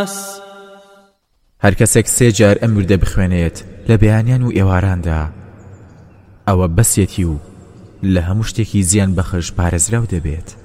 هەر کەسێک 3 جار ئەم وردە بخوێنێت لە بەیانیان و ئێواراندا ئەوە بەسێتی و لە هەموو شتێکی زیان بەخش پارێزراو دەبێت.